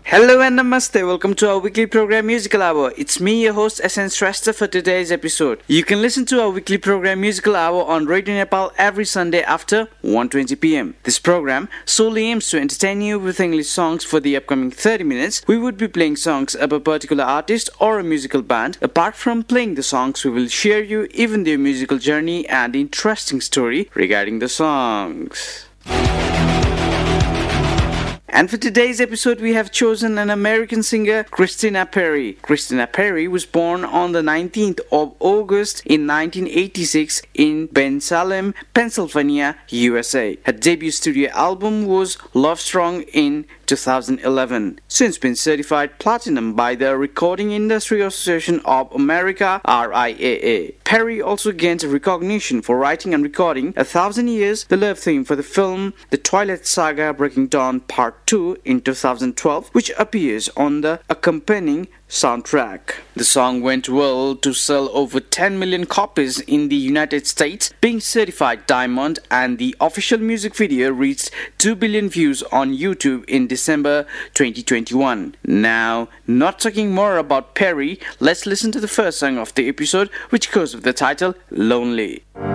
Hello and namaste. Welcome to our weekly program Musical Hour. It's me, your host SN Shrestha for today's episode. You can listen to our weekly program Musical Hour on Radio Nepal every Sunday after 1:20 p.m. This program solely aims to entertain you with English songs. For the upcoming 30 minutes, we would be playing songs of a particular artist or a musical band. Apart from playing the songs, we will share you even their musical journey and interesting story regarding the songs. And for today's episode, we have chosen an American singer, Christina Perri. Christina Perri was born on the 19th of August in 1986 in Ben Salem, Pennsylvania, USA. Her debut studio album was Love Strong in 2011. Since been certified platinum by the Recording Industry Association of America, RIAA. Perri also gained recognition for writing and recording 1,000 Years, the love theme for the film The Twilight Saga Breaking Dawn Part 2 in 2012, which appears on the accompanying soundtrack. The song went well to sell over 10 million copies in the United States, being certified diamond, and the official music video reached 2 billion views on YouTube in December 2021. Now, not talking more about Perri, let's listen to the first song of the episode, which goes with the title Lonely.